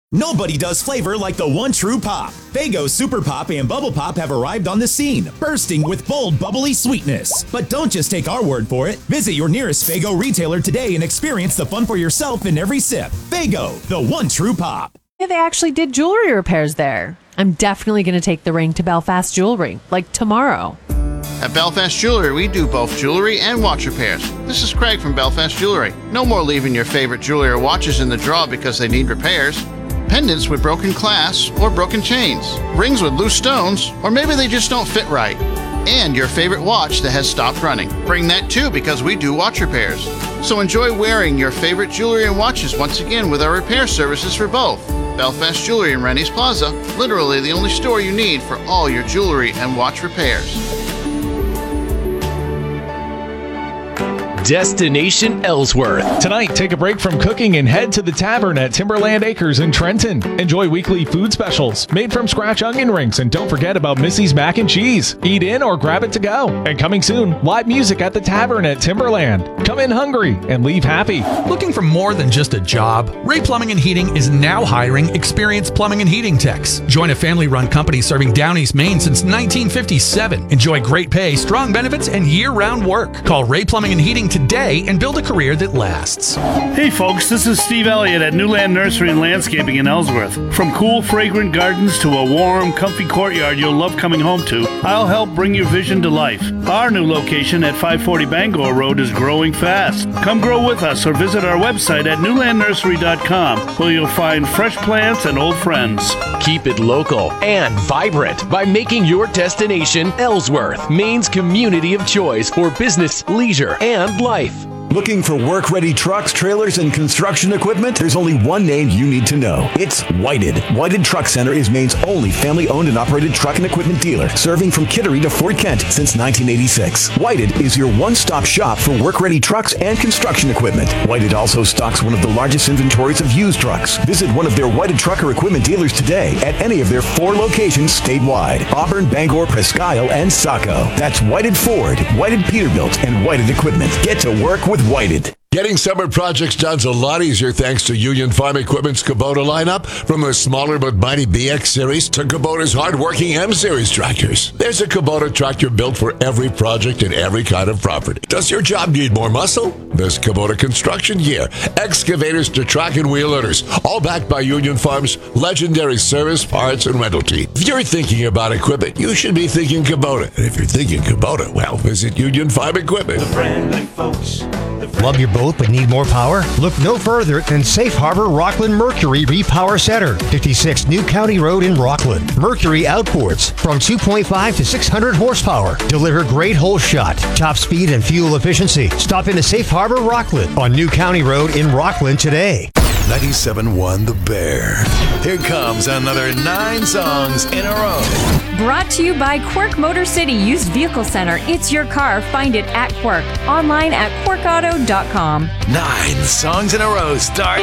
Nobody does flavor like the one true pop. Faygo Super Pop and Bubble Pop have arrived on the scene, bursting with bold, bubbly sweetness. But don't just take our word for it. Visit your nearest Faygo retailer today and experience the fun for yourself in every sip. Faygo, the one true pop. Yeah, they actually did jewelry repairs there. I'm definitely going to take the ring to Belfast Jewelry, like tomorrow. At Belfast Jewelry, we do both jewelry and watch repairs. This is Craig from Belfast Jewelry. No more leaving your favorite jewelry or watches in the drawer because they need repairs. Pendants with broken clasps or broken chains. Rings with loose stones, or maybe they just don't fit right. And your favorite watch that has stopped running. Bring that too because we do watch repairs. So enjoy wearing your favorite jewelry and watches once again with our repair services for both. Belfast Jewelry in Rennie's Plaza, literally the only store you need for all your jewelry and watch repairs. Destination Ellsworth. Tonight, take a break from cooking and head to the Tavern at Timberland Acres in Trenton. Enjoy weekly food specials made from scratch onion rings, and don't forget about Missy's Mac and Cheese. Eat in or grab it to go. And coming soon, live music at the Tavern at Timberland. Come in hungry and leave happy. Looking for more than just a job? Ray Plumbing and Heating is now hiring experienced plumbing and heating techs. Join a family-run company serving Down East Maine since 1957. Enjoy great pay, strong benefits, and year-round work. Call Ray Plumbing and Heating today and build a career that lasts. Hey folks, this is Steve Elliott at Newland Nursery and Landscaping in Ellsworth. From cool, fragrant gardens to a warm, comfy courtyard you'll love coming home to, I'll help bring your vision to life. Our new location at 540 Bangor Road is growing fast. Come grow with us or visit our website at newlandnursery.com where you'll find fresh plants and old friends. Keep it local and vibrant by making your destination Ellsworth, Maine's community of choice for business, leisure, and life. Looking for work-ready trucks, trailers, and construction equipment? There's only one name you need to know. It's Whited. Whited Truck Center is Maine's only family-owned and operated truck and equipment dealer, serving from Kittery to Fort Kent since 1986. Whited is your one-stop shop for work-ready trucks and construction equipment. Whited also stocks one of the largest inventories of used trucks. Visit one of their Whited trucker equipment dealers today at any of their 4 locations statewide: Auburn, Bangor, Presque Isle, and Saco. That's Whited Ford, Whited Peterbilt, and Whited Equipment. Get to work with Whited. Getting summer projects done's a lot easier thanks to Union Farm Equipment's Kubota lineup, from the smaller but mighty BX Series to Kubota's hard-working M Series tractors. There's a Kubota tractor built for every project and every kind of property. Does your job need more muscle? There's Kubota construction gear, excavators to track and wheel loaders, all backed by Union Farm's legendary service, parts, and rental team. If you're thinking about equipment, you should be thinking Kubota. And if you're thinking Kubota, well, visit Union Farm Equipment. The friendly folks. Love your boat but need more power? Look no further than Safe Harbor Rockland Mercury Repower Center, 56 New County Road in Rockland. Mercury outboards from 2.5 to 600 horsepower. Deliver great hole shot, top speed, and fuel efficiency. Stop into Safe Harbor Rockland on New County Road in Rockland today. 97.1 The Bear. Here comes another 9 songs in a row. Brought to you by Quirk Motor City Used Vehicle Center. It's your car. Find it at Quirk. Online at quirkauto.com. 9 songs in a row start